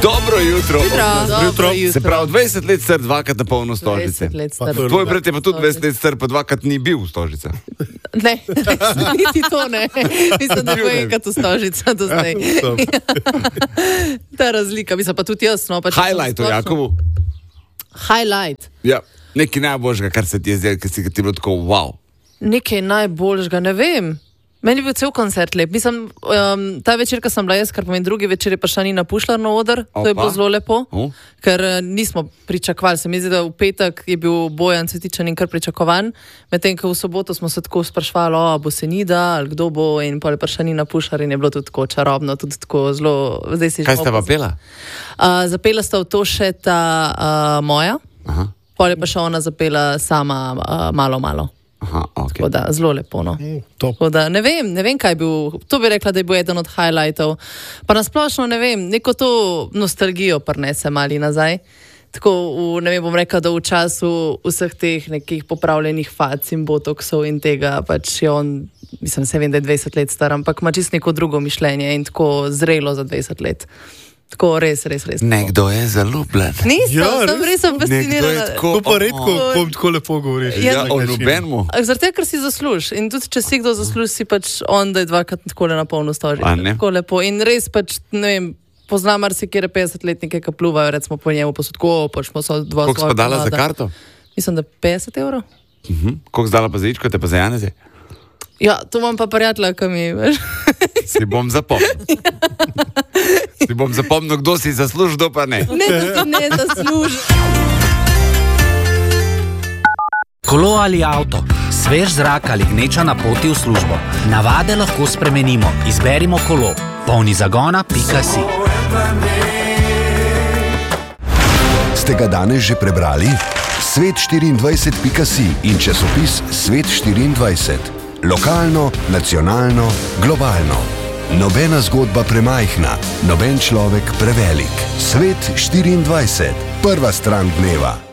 Dobro jutro. Dobro jutro. Se pravi, 20 let star, dvakrat na polno Stožice. Tvoj brat je pa tudi 20 let star, pa dvakrat ni bil v Stožice. Ne, niti to ne. Mislim, da bo enkrat v Stožica do zdaj. Ta razlika, mislim pa tudi jaz. No, Highlight o Jakobu. Highlight. Ja, nekaj najboljšega, kar se ti je zdaj, ker si ga ti bilo tako wow. Nekaj najboljšega, ne vem. Meni je bil cel koncert lep. Mislim, ta večer, ko sem bila jaz, kar pomeni drugi večer, je pa šla Nina Pušlar na oder. To je bilo zelo lepo, ker nismo pričakovali. Se mi zdi, da v petek je bil Bojan Cvetičan in kar pričakovan. Medtem, ko v soboto smo se tako sprašvali, bo se Nida ali kdo bo, in pol je prišla Nina Pušlar in je bilo tudi tako čarobno, tudi tako zelo. Kaj sta pa pela? Zapela sta v to še ta moja, pol je pa še ona zapela sama malo. Aha, okay. Tako da, zelo lepo, no. Tako da, ne vem, kaj je bil, to bi rekla, da je bil eden od highlightov. Pa nasplošno, ne vem, neko to nostalgijo prnese mali nazaj. Tako, ne vem, bom rekla, da v času vseh teh nekih popravljenih fac in botoksov in tega, pač je on, mislim, se vem, da je 20 let star, ampak ima čisto neko drugo mišljenje in tako zrelo za 20 let. Tako res. Nekdo je zaljubljen. Nisem, sem res fascinirana. To pa redko, bom tako lepo govoril. Ja, o nobenemu. Zaradi tega, ker si zasluž. In tudi, če si kdo zasluž, si pač on, da je dvakrat tako na polno Stožice. Tako lepo. In res pač, ne vem, poznam marsikere 50-letnike, ki pluvajo, recimo po njemu posodko, pač smo so dva. Koliko si pa dala za karto? Mislim, da 50 €. Koliko si dala pa za ičko, te pa za Janeze? Ja, to imam pa prijatelja, ki mi, veš. Si bom zapomnil, kdo si zaslužil, kdo pa ne. Ne zaslužil. Kolo ali avto, svež zrak ali gneča na poti v službo. Navade lahko spremenimo. Izberimo kolo. polnizagona.si. Ste ga danes že prebrali? Svet24.si in časopis Svet24. Lokalno, nacionalno, globalno. Nobena zgodba premajhna, noben človek prevelik. Svet24. Prva stran dneva.